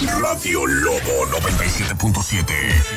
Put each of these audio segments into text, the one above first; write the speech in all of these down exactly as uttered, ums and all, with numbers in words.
Radio Lobo noventa y siete punto siete.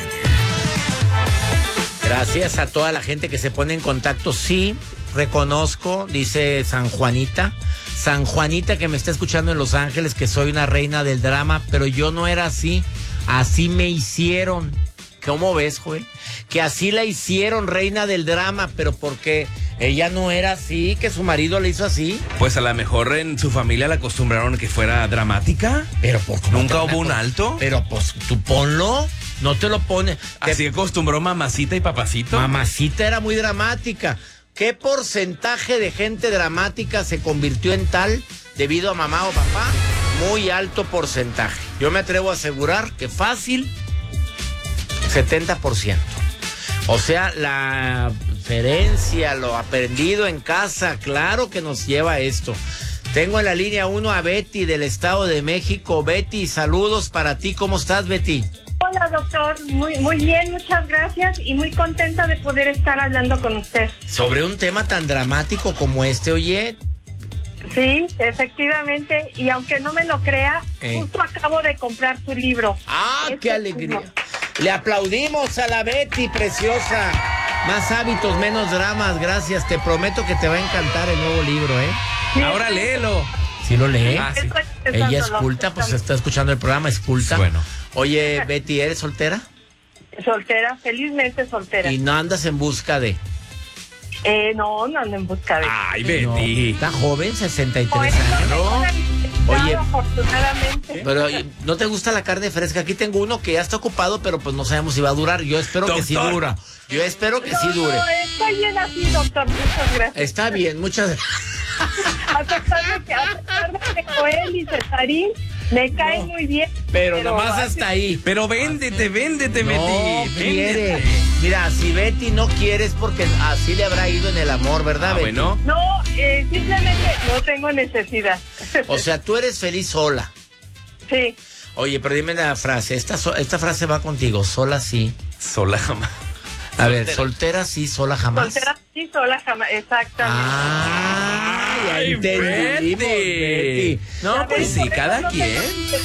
Gracias a toda la gente que se pone en contacto. Sí, reconozco, dice San Juanita. San Juanita, que me está escuchando en Los Ángeles, que soy una reina del drama, pero yo no era así. Así me hicieron. ¿Cómo ves, Joel? Que así la hicieron reina del drama, pero porque ella no era así, que su marido le hizo así. Pues a lo mejor en su familia la acostumbraron a que fuera dramática. Pero por ¿Nunca hubo un alto? Pero pues tú ponlo, no te lo pones. Así acostumbró mamacita y papacito. Mamacita era muy dramática. ¿Qué porcentaje de gente dramática se convirtió en tal debido a mamá o papá? Muy alto porcentaje. Yo me atrevo a asegurar que fácil, setenta por ciento. O sea, la herencia, lo aprendido en casa, claro que nos lleva a esto. Tengo en la línea uno a Betty del Estado de México. Betty, saludos para ti. ¿Cómo estás, Betty? Hola, doctor. Muy, muy bien, muchas gracias y muy contenta de poder estar hablando con usted. Sobre un tema tan dramático como este, oye. Sí, efectivamente, y aunque no me lo crea, eh. justo acabo de comprar su libro. ¡Ah, este qué alegría! Libro. Le aplaudimos a la Betty, preciosa. Más hábitos, menos dramas, gracias. Te prometo que te va a encantar el nuevo libro, ¿eh? Sí. Ahora léelo. ¿Sí lo lee? Ah, sí. Ella es culta, pues está escuchando el programa, es culta. Bueno. Oye, Betty, ¿eres soltera? Soltera, felizmente soltera. ¿Y no andas en busca de...? Eh, no, no ando en busca de... Ay, Betty. No, está joven, sesenta y tres Oye, años. no, Oye, afortunadamente. Pero ¿no te gusta la carne fresca? Aquí tengo uno que ya está ocupado, pero pues no sabemos si va a durar. Yo espero Doctor. que sí dura. Yo espero que no, sí dure. No, está bien así, doctor. Muchas gracias. Está bien, muchas gracias. A pesar de que, a pesar de que Joel y Cesarín me caen No, muy bien. Pero, pero nomás hasta ahí. Pero véndete, véndete, no Betty. quiere. Véndete. Mira, si Betty no quiere es porque así le habrá ido en el amor, ¿verdad, Ah, Betty? bueno. No, eh, simplemente no tengo necesidad. O sea, tú eres feliz sola. Sí. Oye, pero dime la frase. Esta, esta frase va contigo. Sola sí. Sola jamás. A Soltera. ver, soltera sí, sola jamás. Soltera sí, sola jamás. Exactamente. Ah, ya Ay, entendimos, Betty. No, pues sí, cada quien.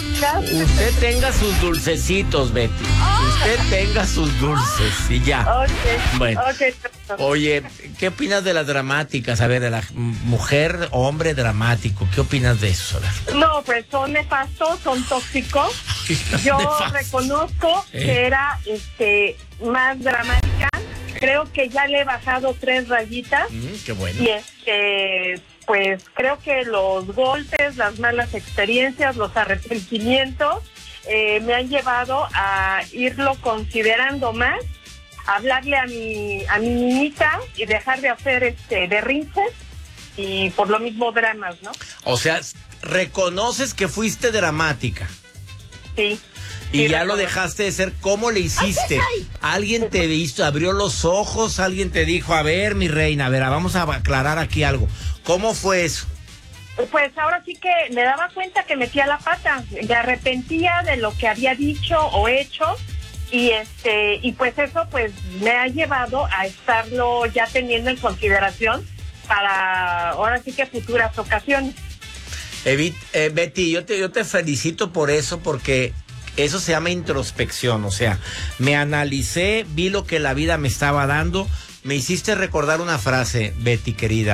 Usted tenga sus dulcecitos, Betty. Usted tenga sus dulces y ya. Ok. Bueno. Okay. Oye, ¿qué opinas de las dramáticas? A ver, de la mujer, hombre dramático. ¿Qué opinas de eso? A ver. No, pues son nefastos, son tóxicos. Yo Nefasto. reconozco Eh. que era este más dramática. Creo que ya le he bajado tres rayitas. Mm, qué bueno. Y este, pues creo que los golpes, las malas experiencias, los arrepentimientos eh, me han llevado a irlo considerando más, hablarle a mi a mi niñita y dejar de hacer este berrinches y por lo mismo dramas, ¿no? O sea, reconoces que fuiste dramática. Sí. Y Sí, ya lo reconozco. dejaste de ser. ¿Cómo le hiciste? ¿Alguien te visto, abrió los ojos? ¿Alguien te dijo, a ver, mi reina, a ver, vamos a aclarar aquí algo? ¿Cómo fue eso? Pues ahora sí que me daba cuenta que metía la pata, me arrepentía de lo que había dicho o hecho y este y pues eso pues me ha llevado a estarlo ya teniendo en consideración para ahora sí que futuras ocasiones. Evit, eh, Betty, yo te, yo te felicito por eso, porque eso se llama introspección. O sea, me analicé, vi lo que la vida me estaba dando. Me hiciste recordar una frase, Betty, querida.